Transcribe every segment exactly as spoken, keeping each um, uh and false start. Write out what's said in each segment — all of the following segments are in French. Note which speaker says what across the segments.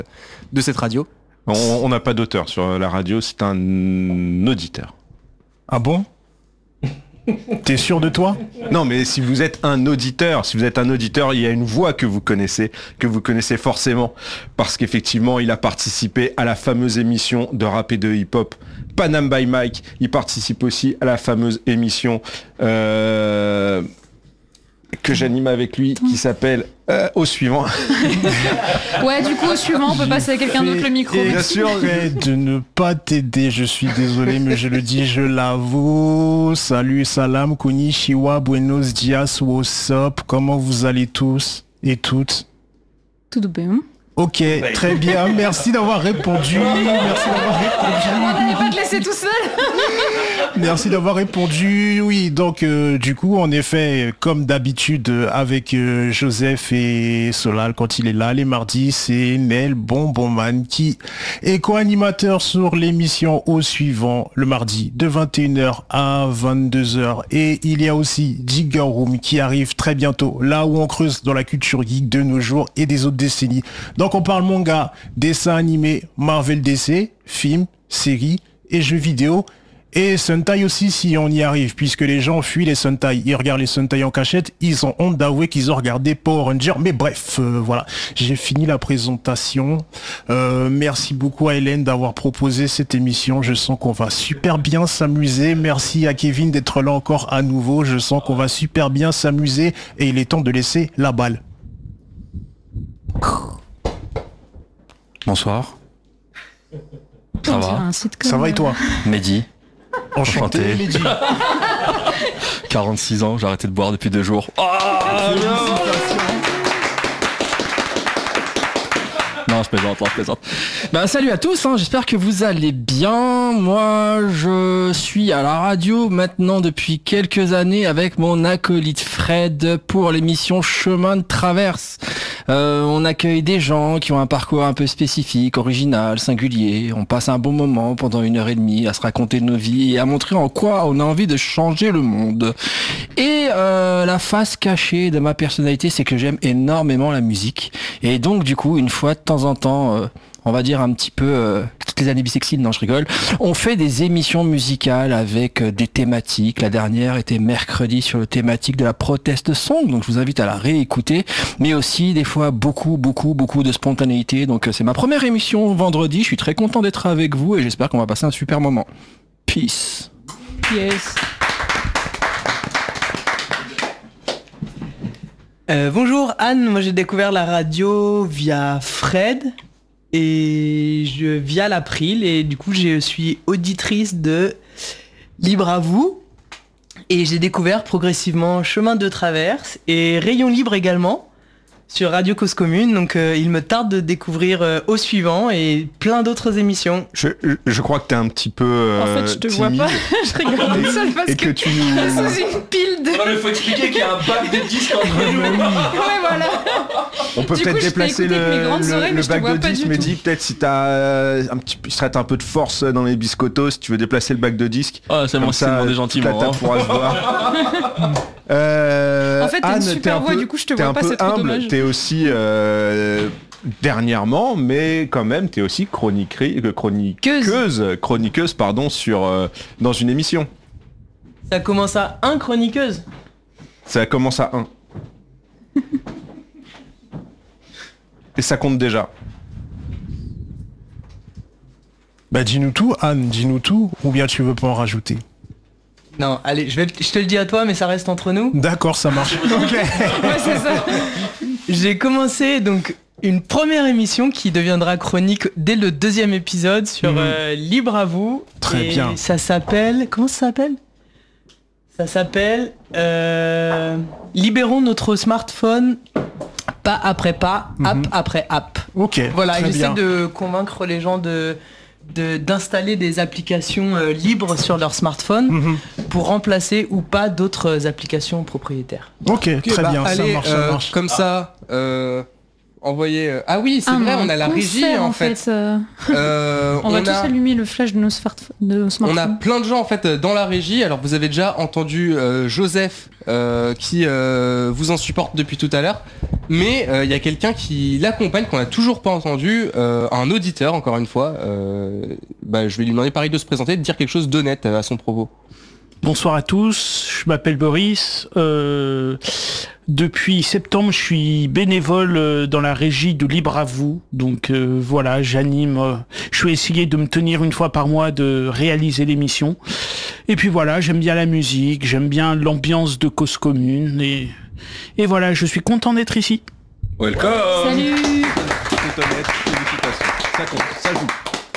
Speaker 1: de cette radio.
Speaker 2: On n'a pas d'auteur sur la radio, c'est un auditeur.
Speaker 3: Ah bon ? T'es sûr de toi ?
Speaker 2: Non, mais si vous êtes un auditeur, si vous êtes un auditeur, il y a une voix que vous connaissez, que vous connaissez forcément, parce qu'effectivement, il a participé à la fameuse émission de rap et de hip-hop Panam by Mike. Il participe aussi à la fameuse émission euh, que j'anime avec lui, qui s'appelle euh, Au suivant.
Speaker 4: Ouais, du coup, au suivant, on peut passer à quelqu'un d'autre le micro.
Speaker 2: Bien sûr,
Speaker 3: de ne pas t'aider, je suis désolé, mais je le dis, je l'avoue. Salut, salam, konnichiwa, buenos dias, what's up, comment vous allez tous et toutes ?
Speaker 4: Tout bien.
Speaker 3: Ok, très bien, merci d'avoir répondu. Merci d'avoir répondu.
Speaker 4: On n'allait pas te laisser tout seul.
Speaker 3: Merci d'avoir répondu. Oui, donc euh, du coup, en effet, comme d'habitude euh, avec euh, Joseph et Solal, quand il est là les mardis, c'est Nel Bonbonman qui est co-animateur sur l'émission Au suivant le mardi de vingt et une heures à vingt-deux heures. Et il y a aussi Jigger Room qui arrive très bientôt, là où on creuse dans la culture geek de nos jours et des autres décennies. Donc on parle manga, dessin animé, Marvel D C, films, séries et jeux vidéo. Et Sentai aussi si on y arrive, puisque les gens fuient les Sentai. Ils regardent les Sentai en cachette, ils ont honte d'avouer qu'ils ont regardé Power Rangers. Mais bref, euh, voilà, j'ai fini la présentation. Euh, merci beaucoup à Hélène d'avoir proposé cette émission. Je sens qu'on va super bien s'amuser. Merci à Kevin d'être là encore à nouveau. Je sens qu'on va super bien s'amuser. Et il est temps de laisser la balle.
Speaker 5: Bonsoir. Ça va ?
Speaker 3: Ça va et toi ?
Speaker 5: Mehdi.
Speaker 3: Enchanté,
Speaker 5: Enchanté.
Speaker 3: Mehdi.
Speaker 5: quarante-six ans, j'ai arrêté de boire depuis deux jours. Oh non, je plaisante, je plaisante. Ben, salut à tous, hein, j'espère que vous allez bien. Moi, je suis à la radio maintenant depuis quelques années avec mon acolyte Fred pour l'émission Chemin de Traverse. Euh, on accueille des gens qui ont un parcours un peu spécifique, original, singulier. On passe un bon moment pendant une heure et demie à se raconter nos vies et à montrer en quoi on a envie de changer le monde. Et euh, la face cachée de ma personnalité, c'est que j'aime énormément la musique. Et donc, du coup, une fois de temps en temps, euh, on va dire un petit peu euh, toutes les années bisexuelles, non je rigole, on fait des émissions musicales avec euh, des thématiques. La dernière était mercredi sur le thématique de la protest song, donc je vous invite à la réécouter, mais aussi des fois beaucoup beaucoup beaucoup de spontanéité. Donc euh, c'est ma première émission vendredi, je suis très content d'être avec vous et j'espère qu'on va passer un super moment. Peace.
Speaker 6: Yes. Euh, bonjour Anne, moi j'ai découvert la radio via Fred et je via l'April et du coup je suis auditrice de Libre à vous et j'ai découvert progressivement Chemin de Traverse et Rayon Libre également sur Radio Cause Commune, donc euh, il me tarde de découvrir euh, Au suivant et plein d'autres émissions.
Speaker 2: Je, je crois que t'es un petit peu euh,
Speaker 4: En fait, je te
Speaker 2: timide.
Speaker 4: vois pas. Je rigole toute seule parce
Speaker 2: et
Speaker 4: que,
Speaker 2: que tu nous...
Speaker 4: sous une pile de...
Speaker 5: Non mais faut expliquer qu'il y a un bac de disques entre nous.
Speaker 4: Ouais, voilà.
Speaker 2: On peut
Speaker 4: Du
Speaker 2: peut-être
Speaker 4: coup, je t'ai
Speaker 2: déplacer
Speaker 4: écouté avec mes
Speaker 2: le,
Speaker 4: grandes
Speaker 2: le,
Speaker 4: oreilles,
Speaker 2: le
Speaker 4: mais je te
Speaker 2: bac
Speaker 4: vois
Speaker 2: de
Speaker 4: pas
Speaker 2: disques,
Speaker 4: du
Speaker 2: mais
Speaker 4: tout.
Speaker 2: dis peut-être si t'as euh, un petit peu, il serait un peu de force dans les biscottos, si tu veux déplacer le bac de disques.
Speaker 5: Ah, c'est
Speaker 2: Comme
Speaker 5: bon, c'est demandé gentiment.
Speaker 2: toute la table
Speaker 5: hein.
Speaker 2: pourra se voir. Euh,
Speaker 4: En fait, t'as une
Speaker 2: Anne,
Speaker 4: super
Speaker 2: t'es un
Speaker 4: voix,
Speaker 2: peu-
Speaker 4: du coup, je te
Speaker 2: t'es
Speaker 4: vois
Speaker 2: un
Speaker 4: pas,
Speaker 2: peu
Speaker 4: c'est trop
Speaker 2: humble,
Speaker 4: dommage.
Speaker 2: T'es aussi euh, dernièrement, mais quand même, t'es aussi chroniquerie, euh, chroniqueuse, chroniqueuse, pardon, sur euh, dans une émission.
Speaker 6: Ça commence à un chroniqueuse.
Speaker 2: Ça commence à un. Et ça compte déjà.
Speaker 3: Bah dis-nous tout, Anne, dis-nous tout, ou bien tu veux pas en rajouter ?
Speaker 6: Non, allez, je, vais, je te le dis à toi, mais ça reste entre nous.
Speaker 3: D'accord, ça marche. Ok.
Speaker 4: Ouais, c'est ça.
Speaker 6: J'ai commencé donc une première émission qui deviendra chronique dès le deuxième épisode sur
Speaker 3: Mhm.
Speaker 6: euh, Libre à vous.
Speaker 3: Très
Speaker 6: Et
Speaker 3: bien.
Speaker 6: Ça s'appelle... Comment ça s'appelle Ça s'appelle... euh, Libérons notre smartphone pas après pas, app
Speaker 3: Mhm.
Speaker 6: après app.
Speaker 3: Ok,
Speaker 6: Voilà,
Speaker 3: très
Speaker 6: j'essaie
Speaker 3: bien.
Speaker 6: de convaincre les gens de... de- d'installer des applications euh, libres sur leur smartphone
Speaker 3: Mhm.
Speaker 6: pour remplacer ou pas d'autres applications propriétaires.
Speaker 3: Ok,
Speaker 1: Ok,
Speaker 3: très
Speaker 1: bah,
Speaker 3: bien,
Speaker 1: allez,
Speaker 3: ça marche, ça
Speaker 1: euh,
Speaker 3: marche.
Speaker 1: Comme ça, euh, envoyer... euh, Ah oui, c'est
Speaker 4: Ah,
Speaker 1: vrai,
Speaker 4: mais
Speaker 1: on a la régie
Speaker 4: concert,
Speaker 1: en fait.
Speaker 4: euh,
Speaker 1: Euh,
Speaker 4: on, va
Speaker 1: on
Speaker 4: tous
Speaker 1: a...
Speaker 4: allumer le flash de nos, smart- de nos
Speaker 1: On
Speaker 4: smartphones.
Speaker 1: a plein de gens en fait dans la régie. Alors vous avez déjà entendu euh, Joseph euh, qui euh, vous en supporte depuis tout à l'heure. Mais il euh, y a quelqu'un qui l'accompagne qu'on n'a toujours pas entendu, euh, un auditeur encore une fois. Euh, bah, je vais lui demander pareil de se présenter, de dire quelque chose d'honnête à son propos.
Speaker 3: Bonsoir à tous, je m'appelle Boris. Euh, depuis septembre, je suis bénévole euh, dans la régie de Libre à vous. Donc euh, voilà, j'anime. Euh, je vais essayer de me tenir une fois par mois de réaliser l'émission. Et puis voilà, j'aime bien la musique, j'aime bien l'ambiance de Cause Commune. Et, et voilà, je suis content d'être ici.
Speaker 2: Welcome.
Speaker 4: Salut.
Speaker 2: C'est honnête, félicitations. Ça compte, ça joue.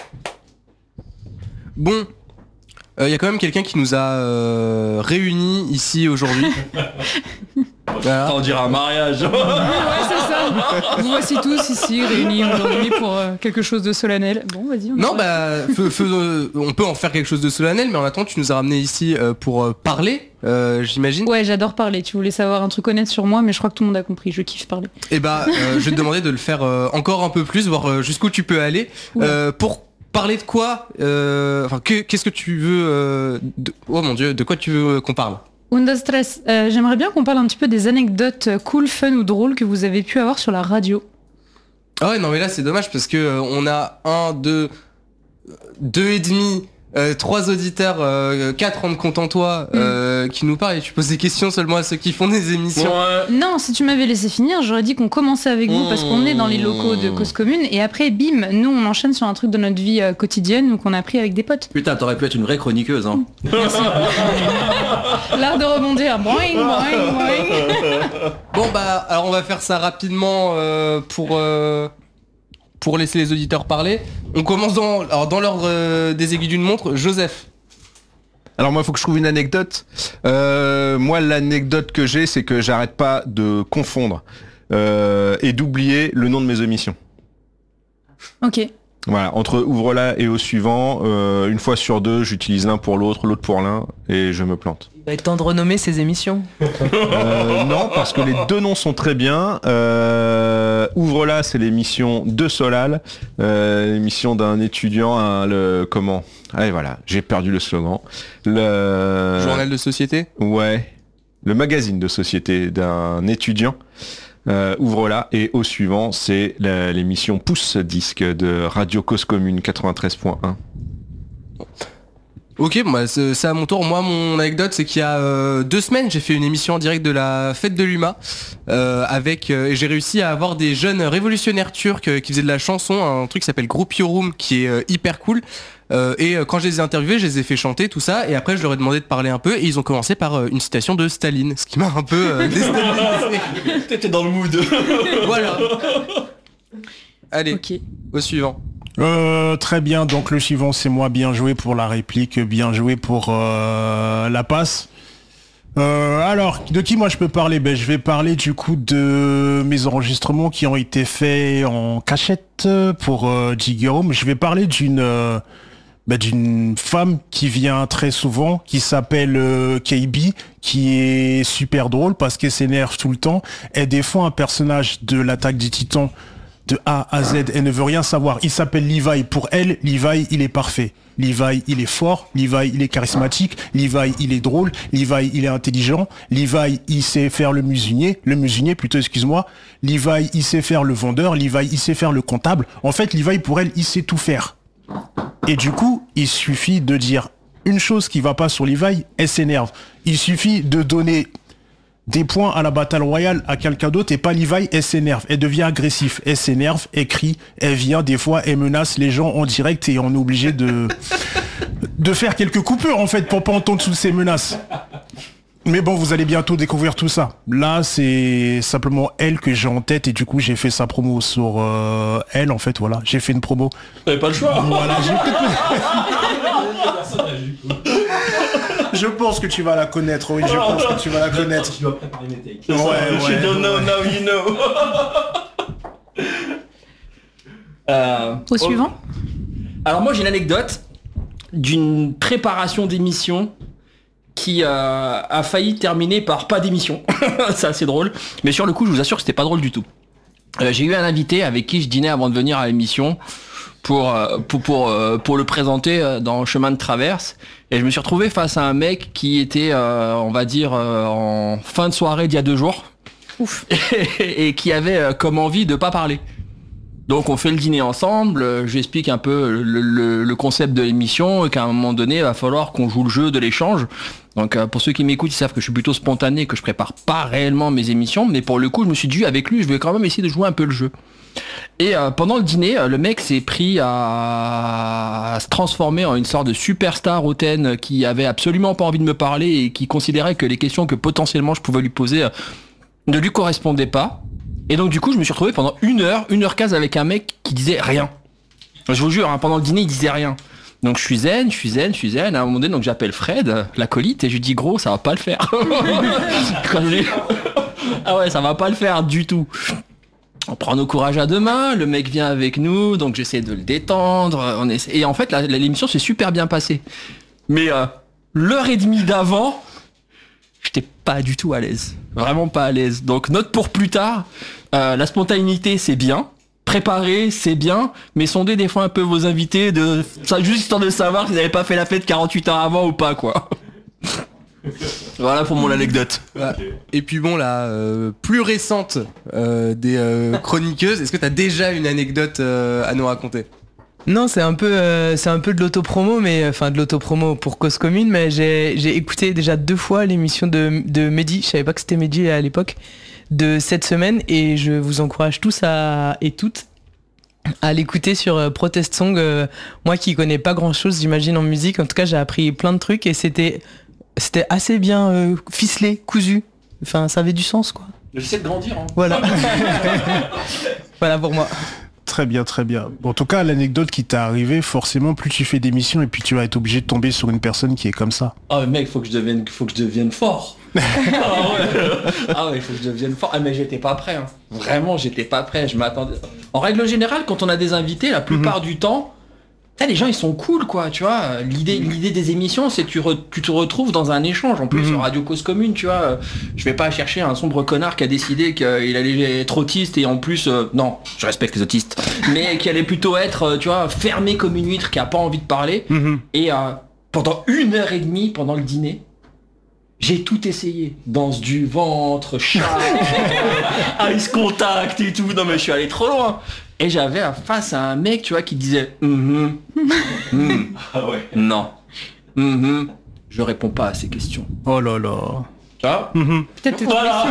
Speaker 1: Bon. Il euh, y a quand même quelqu'un qui nous a euh, réunis ici aujourd'hui. Voilà.
Speaker 5: On dirait un mariage.
Speaker 4: Ouais, c'est ça. Vous voici tous ici réunis aujourd'hui pour euh, quelque chose de solennel. Bon, vas-y. On
Speaker 1: Non,
Speaker 4: y va.
Speaker 1: bah, feu- feu- euh, on peut en faire quelque chose de solennel, mais en attendant, tu nous as ramené ici euh, pour euh, parler, euh, j'imagine.
Speaker 4: Ouais, j'adore parler. Tu voulais savoir un truc honnête sur moi, mais je crois que tout le monde a compris. Je kiffe parler.
Speaker 1: Et bah, euh, je vais te demander de le faire euh, encore un peu plus, voir euh, jusqu'où tu peux aller.
Speaker 4: Ouais.
Speaker 1: Euh, pour parler de quoi euh, Enfin, que- qu'est-ce que tu veux euh, de- Oh mon dieu, de quoi tu veux qu'on parle?
Speaker 4: Under Stress, euh, j'aimerais bien qu'on parle un petit peu des anecdotes euh, cool, fun ou drôles que vous avez pu avoir sur la radio.
Speaker 1: Ah ouais, non mais là c'est dommage parce que euh, on a un, deux, deux et demi, euh, trois auditeurs, euh, quatre en me comptant toi, euh, qui nous parlent et tu poses des questions seulement à ceux qui font des émissions.
Speaker 4: Non, si tu m'avais laissé finir, j'aurais dit qu'on commençait avec vous parce qu'on est dans les locaux de Cause Commune et après, bim, nous on enchaîne sur un truc de notre vie euh, quotidienne ou qu'on a appris avec des potes.
Speaker 5: Putain, t'aurais pu être une vraie chroniqueuse, hein.
Speaker 4: L'art de rebondir, boing, boing, boing.
Speaker 1: Bon bah alors on va faire ça rapidement euh, pour euh, pour laisser les auditeurs parler. On commence dans alors dans l'ordre euh, des aiguilles d'une montre. Joseph.
Speaker 2: Alors moi, il faut que je trouve une anecdote. Euh, moi, l'anecdote que j'ai, c'est que j'arrête pas de confondre euh, et d'oublier le nom de mes émissions.
Speaker 4: Ok.
Speaker 2: Voilà, entre Ouvre-la et Au suivant, euh, une fois sur deux, j'utilise l'un pour l'autre, l'autre pour l'un, et je me plante.
Speaker 6: Il va être temps de renommer ces émissions.
Speaker 2: Euh, non, parce que les deux noms sont très bien. Euh, Ouvre-la, c'est l'émission de Solal, euh, l'émission d'un étudiant, un, le comment Allez, voilà, j'ai perdu le slogan. Le
Speaker 1: Journal de société.
Speaker 2: Ouais, le magazine de société d'un étudiant. Euh, Ouvre-la et Au suivant, c'est la- l'émission Pouce Disque de Radio Cause Commune quatre-vingt-treize point un.
Speaker 1: Ok, bon bah c'est c'est à mon tour. Moi, mon anecdote, c'est qu'il y a euh, deux semaines, j'ai fait une émission en direct de la fête de l'U M A euh, avec euh, et j'ai réussi à avoir des jeunes révolutionnaires turcs euh, qui faisaient de la chanson, un truc qui s'appelle Group Yorum, qui est euh, hyper cool. Euh, et euh, quand je les ai interviewés, je les ai fait chanter tout ça, et après je leur ai demandé de parler un peu, et ils ont commencé par euh, une citation de Staline, ce qui m'a un peu euh, déstabilisé.
Speaker 5: T'étais dans le mood.
Speaker 1: Voilà. Allez,
Speaker 4: Ok.
Speaker 1: au suivant.
Speaker 3: Euh, très bien, donc le suivant c'est moi, bien joué pour la réplique, bien joué pour euh, la passe. Euh, alors, de qui moi je peux parler? Ben, je vais parler du coup de mes enregistrements qui ont été faits en cachette pour euh, Jiggerum. Je vais parler d'une euh, ben, d'une femme qui vient très souvent, qui s'appelle euh, K B, qui est super drôle parce qu'elle s'énerve tout le temps. Elle défend un personnage de l'Attaque des Titans de A à Z, elle ne veut rien savoir. Il s'appelle Levi. Pour elle, Levi, il est parfait. Levi, il est fort. Levi, il est charismatique. Levi, il est drôle. Levi, il est intelligent. Levi, il sait faire le musinier. Le musinier, plutôt, excuse-moi. Levi, il sait faire le vendeur. Levi, il sait faire le comptable. En fait, Levi, pour elle, il sait tout faire. Et du coup, il suffit de dire une chose qui va pas sur Levi, elle s'énerve. Il suffit de donner des points à la Battle Royale à quelqu'un d'autre et pas Levi, elle s'énerve, elle devient agressive, elle s'énerve, elle crie, elle vient, des fois elle menace les gens en direct et on est obligé de de faire quelques coupures en fait pour pas entendre toutes ces menaces. Mais bon, vous allez bientôt découvrir tout ça. Là, c'est simplement elle que j'ai en tête et du coup j'ai fait sa promo sur euh, elle en fait, voilà, j'ai fait une promo.
Speaker 5: T'avais pas le choix.
Speaker 3: Voilà, j'ai Je pense que tu vas la connaître, oui, je pense que tu vas la connaître.
Speaker 5: Tu dois préparer mes takes.
Speaker 3: Ouais, ouais,
Speaker 5: You don't know,
Speaker 3: ouais.
Speaker 5: now you know. Euh,
Speaker 4: Au suivant.
Speaker 5: Alors moi j'ai une anecdote d'une préparation d'émission qui euh, a failli terminer par pas d'émission. C'est assez drôle. Mais sur le coup je vous assure que c'était pas drôle du tout. euh, j'ai eu un invité avec qui je dînais avant de venir à l'émission pour euh, pour pour euh, pour le présenter euh, dans Chemin de Traverse, et je me suis retrouvé face à un mec qui était euh, on va dire euh, en fin de soirée d'il y a deux jours. Ouf. Et, et qui avait euh, comme envie de pas parler. Donc on fait le dîner ensemble, euh, j'explique un peu le, le, le concept de l'émission, et qu'à un moment donné, il va falloir qu'on joue le jeu de l'échange. Donc euh, pour ceux qui m'écoutent, ils savent que je suis plutôt spontané, que je prépare pas réellement mes émissions, mais pour le coup, je me suis dit, avec lui, je vais quand même essayer de jouer un peu le jeu. Et euh, pendant le dîner, le mec s'est pris à... à se transformer en une sorte de superstar hautaine qui avait absolument pas envie de me parler et qui considérait que les questions que potentiellement je pouvais lui poser euh, ne lui correspondaient pas. Et donc du coup je me suis retrouvé pendant une heure, une heure quinze avec un mec qui disait rien. Je vous jure, hein, pendant le dîner il disait rien. Donc je suis zen, je suis zen, je suis zen. À un moment donné, donc j'appelle Fred, l'acolyte, et je lui dis gros, ça va pas le faire. Quand je lui... ah ouais, ça va pas le faire du tout. On prend nos courages à deux mains, le mec vient avec nous, donc j'essaie de le détendre. On essaie... Et en fait, la, la, l'émission s'est super bien passée. Mais euh, l'heure et demie d'avant, j'étais pas du tout à l'aise. Vraiment pas à l'aise. Donc note pour plus tard, euh, la spontanéité c'est bien, préparer c'est bien, mais sondez des fois un peu vos invités, de ça, juste histoire de savoir s'ils n'avaient pas fait la fête quarante-huit heures avant ou pas, quoi. Voilà pour mon anecdote.
Speaker 1: Ouais. Et puis bon, la euh, plus récente euh, des euh, chroniqueuses, est-ce que t'as déjà une anecdote euh, à nous raconter ?
Speaker 6: Non, c'est un peu, euh, c'est un peu de l'autopromo, mais enfin de l'autopromo pour Cause Commune, mais j'ai, j'ai écouté déjà deux fois l'émission de, de Mehdi. Je savais pas que c'était Mehdi à l'époque de cette semaine, et je vous encourage tous à et toutes à l'écouter sur euh, Protest Song. Euh, moi qui connais pas grand chose, j'imagine en musique. En tout cas, j'ai appris plein de trucs et c'était, c'était assez bien euh, ficelé, cousu. Enfin, ça avait du sens, quoi.
Speaker 5: J'essaie de grandir. Hein.
Speaker 6: Voilà. Voilà pour moi.
Speaker 3: Très bien, très bien. Bon, en tout cas, l'anecdote qui t'est arrivée, forcément, plus tu fais d'émissions et puis tu vas être obligé de tomber sur une personne qui est comme ça.
Speaker 5: Ah oh, mec, faut que je devienne, faut que je devienne fort. ah ouais, ah ouais, faut que je devienne fort. Ah mais j'étais pas prêt. Hein. Vraiment, j'étais pas prêt. Je m'attendais. En règle générale, quand on a des invités, la plupart mm-hmm. du temps, les gens ils sont cool, quoi. Tu vois, l'idée, l'idée des émissions, c'est que tu, re, tu te retrouves dans un échange. En plus, mm-hmm. sur Radio Cause Commune, tu vois, je vais pas chercher un sombre connard qui a décidé qu'il allait être autiste et en plus, euh, non, je respecte les autistes, mais qui allait plutôt être, tu vois, fermé comme une huître, qui a pas envie de parler. Mm-hmm. Et euh, pendant une heure et demie, pendant le dîner, j'ai tout essayé. Danse du ventre, chat, ice contact et tout. Non mais je suis allé trop loin. Et j'avais face à un mec, tu vois, qui disait mm-hmm, mm, ah ouais. Non. Mm-hmm, je réponds pas à ces questions.
Speaker 3: Oh là là.
Speaker 5: Tu vois
Speaker 3: mm-hmm.
Speaker 4: Peut-être
Speaker 5: voilà.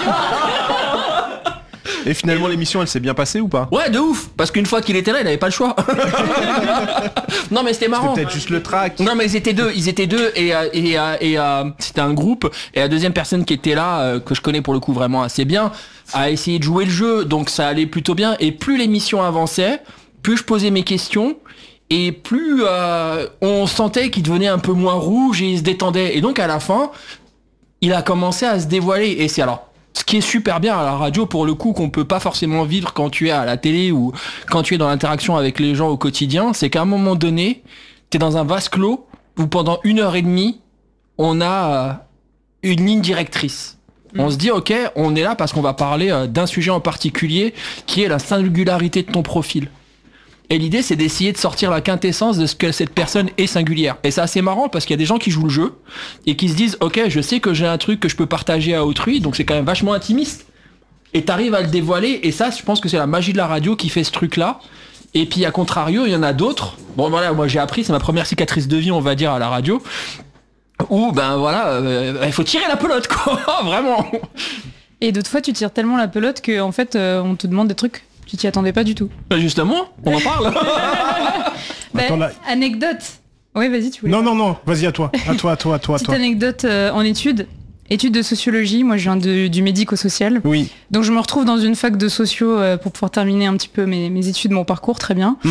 Speaker 2: Et finalement, l'émission, elle s'est bien passée ou pas ?
Speaker 5: Ouais, de ouf. Parce qu'une fois qu'il était là, il avait pas le choix. Non, mais c'était marrant.
Speaker 2: C'était peut-être juste le track.
Speaker 5: Non, mais ils étaient deux. Ils étaient deux et, et, et, et, et euh, c'était un groupe. Et la deuxième personne qui était là, euh, que je connais pour le coup vraiment assez bien, a essayé de jouer le jeu. Donc ça allait plutôt bien. Et plus l'émission avançait, plus je posais mes questions. Et plus euh, on sentait qu'il devenait un peu moins rouge et il se détendait. Et donc à la fin, il a commencé à se dévoiler. Et c'est alors... Ce qui est super bien à la radio, pour le coup, qu'on peut pas forcément vivre quand tu es à la télé ou quand tu es dans l'interaction avec les gens au quotidien, c'est qu'à un moment donné, tu es dans un vase clos où pendant une heure et demie, on a une ligne directrice. Mmh. On se dit, ok, on est là parce qu'on va parler d'un sujet en particulier qui est la singularité de ton profil. Et l'idée, c'est d'essayer de sortir la quintessence de ce que cette personne est singulière. Et c'est assez marrant parce qu'il y a des gens qui jouent le jeu et qui se disent, ok, je sais que j'ai un truc que je peux partager à autrui, donc c'est quand même vachement intimiste. Et t'arrives à le dévoiler, et ça, je pense que c'est la magie de la radio qui fait ce truc-là. Et puis, à contrario, il y en a d'autres. Bon, voilà, moi j'ai appris, c'est ma première cicatrice de vie, on va dire, à la radio. Où, ben voilà, euh, il faut tirer la pelote, quoi, vraiment.
Speaker 4: Et d'autres fois, tu tires tellement la pelote que, en fait, euh, on te demande des trucs. Tu t'y attendais pas du tout.
Speaker 5: Justement, on en parle.
Speaker 4: bah,
Speaker 3: Attends, là...
Speaker 4: Anecdote. Oui, vas-y, tu voulais.
Speaker 3: Non, non, non, vas-y, à toi. À toi, à toi, à toi.
Speaker 4: Petite anecdote euh, en études. Études de sociologie. Moi, je viens de, du médico-social.
Speaker 3: Oui.
Speaker 4: Donc, je me retrouve dans une fac de sociaux euh, pour pouvoir terminer un petit peu mes, mes études, mon parcours, très bien. Mm-hmm.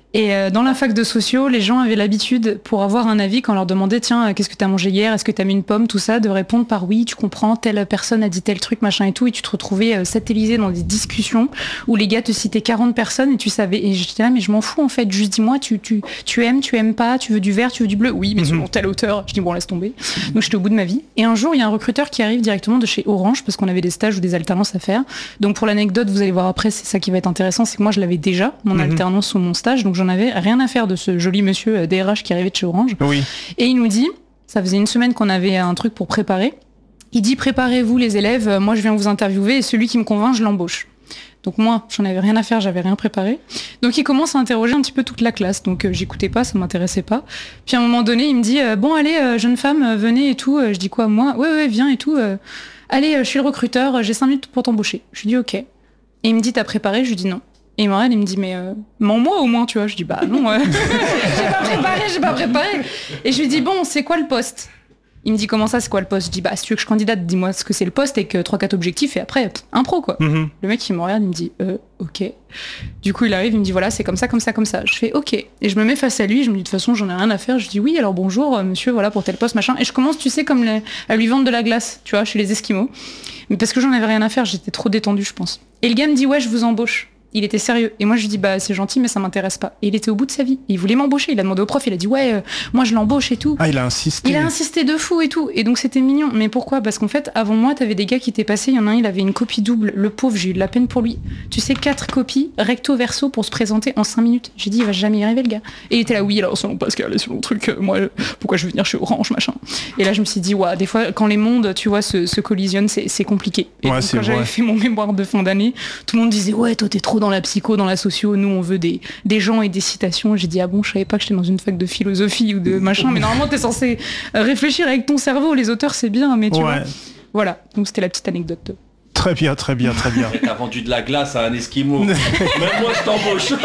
Speaker 4: Et euh, dans la fac de sociaux, les gens avaient l'habitude, pour avoir un avis, quand on leur demandait, tiens, euh, qu'est-ce que t'as mangé hier, est-ce que t'as mis une pomme, tout ça, de répondre par oui, tu comprends, telle personne a dit tel truc, machin et tout, et tu te retrouvais euh, satellisé dans des discussions où les gars te citaient quarante personnes et tu savais, et j'étais là, mais je m'en fous en fait, juste dis-moi, tu, tu, tu aimes, tu aimes pas, tu veux du vert, tu veux du bleu, oui, mais selon mm-hmm. telle hauteur, je dis bon, laisse tomber. Donc j'étais au bout de ma vie. Et un jour, il y a un recruteur qui arrive directement de chez Orange, parce qu'on avait des stages ou des alternances à faire. Donc pour l'anecdote, vous allez voir après, c'est ça qui va être intéressant, c'est que moi je l'avais déjà, mon mm-hmm. alternance ou mon stage, donc j'en avais rien à faire de ce joli monsieur D R H qui arrivait de chez Orange.
Speaker 3: Oui.
Speaker 4: Et il nous dit, ça faisait une semaine qu'on avait un truc pour préparer, il dit préparez-vous les élèves, moi je viens vous interviewer et celui qui me convainc, je l'embauche. Donc moi, j'en avais rien à faire, j'avais rien préparé. Donc il commence à interroger un petit peu toute la classe. Donc euh, j'écoutais pas, ça m'intéressait pas. Puis à un moment donné, il me dit euh, bon allez, euh, jeune femme, euh, venez et tout. Euh, je dis quoi moi? Ouais ouais, viens et tout. Euh, allez, euh, je suis le recruteur, euh, j'ai cinq minutes pour t'embaucher. Je lui dis ok. Et il me dit t'as préparé? Je lui dis non. Et il me regarde, il me dit mais euh, mens-moi au moins, tu vois. Je dis bah non, euh, j'ai pas préparé, j'ai pas préparé. Et je lui dis bon, c'est quoi le poste? Il me dit comment ça, c'est quoi le poste? Je dis bah si tu veux que je candidate, dis-moi ce que c'est le poste et que trois quatre objectifs et après impro quoi. Mm-hmm. Le mec il me regarde, il me dit euh, ok. Du coup il arrive, il me dit voilà c'est comme ça, comme ça, comme ça. Je fais ok. Et je me mets face à lui, je me dis de toute façon j'en ai rien à faire. Je dis oui alors bonjour monsieur, voilà pour tel poste machin. Et je commence tu sais comme les, à lui vendre de la glace, tu vois, chez les Esquimaux. Mais parce que j'en avais rien à faire, j'étais trop détendue je pense. Et le gars me dit ouais je vous embauche. Il était sérieux. Et moi, je lui dis, bah, c'est gentil, mais ça m'intéresse pas. Et il était au bout de sa vie. Il voulait m'embaucher. Il a demandé au prof, il a dit, ouais, euh, moi, je l'embauche et tout.
Speaker 3: Ah, il a insisté.
Speaker 4: Il a insisté de fou et tout. Et donc, c'était mignon. Mais pourquoi? Parce qu'en fait, avant moi, t'avais des gars qui étaient passés. Il y en a un, il avait une copie double. Le pauvre, j'ai eu de la peine pour lui. Tu sais, quatre copies, recto verso, pour se présenter en cinq minutes. J'ai dit, il va jamais y arriver, le gars. Et il était là, oui, alors, selon Pascal, et selon le truc, euh, moi, euh, pourquoi je veux venir chez Orange, machin. Et là, je me suis dit, ouais, des fois, quand les mondes, tu vois, se, se collisionnent, c'est, c'est compliqué. Et
Speaker 3: ouais,
Speaker 4: donc,
Speaker 3: c'est
Speaker 4: quand j'avais fait mon mémoire de fin d'année, tout le monde disait, ouais, toi, t'es trop dans la psycho, dans la sociaux, nous on veut des, des gens et des citations. J'ai dit ah bon, je savais pas que j'étais dans une fac de philosophie ou de machin, mais normalement t'es censé réfléchir avec ton cerveau, les auteurs c'est bien, mais tu ouais. vois. Voilà, donc c'était la petite anecdote.
Speaker 3: Très bien, très bien, très bien.
Speaker 2: T'as vendu de la glace à un Esquimau. Même moi je t'embauche.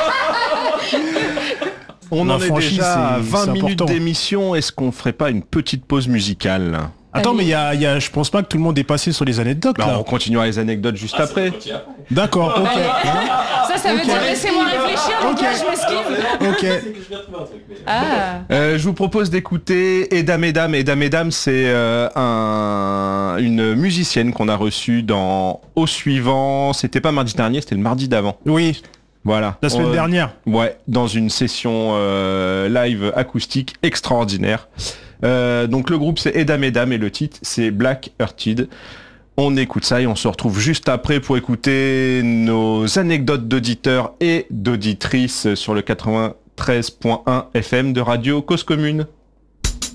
Speaker 2: On en est déjà à vingt minutes d'émission, est-ce qu'on ferait pas une petite pause musicale?
Speaker 3: Attends, mais y a, y a, je pense pas que tout le monde est passé sur les anecdotes.
Speaker 2: Bah,
Speaker 3: là.
Speaker 2: On continuera les anecdotes juste ah, après.
Speaker 3: D'accord, ok.
Speaker 4: Ça, ça veut okay. dire laissez-moi réfléchir, donc okay. là je m'esquive.
Speaker 3: Ok.
Speaker 4: Ah.
Speaker 2: Euh, je vous propose d'écouter Eda Mesdames. Eda Mesdames, c'est euh, un, une musicienne qu'on a reçue dans Au Suivant. C'était pas mardi dernier, c'était le mardi d'avant.
Speaker 3: Oui.
Speaker 2: Voilà.
Speaker 3: La semaine
Speaker 2: euh,
Speaker 3: dernière.
Speaker 2: Ouais, dans une session euh, live acoustique extraordinaire. Euh, donc le groupe c'est Eda Mesdames et le titre c'est Black Hearted. On écoute ça et on se retrouve juste après pour écouter nos anecdotes d'auditeurs et d'auditrices sur le quatre-vingt-treize point un F M de Radio Cause Commune.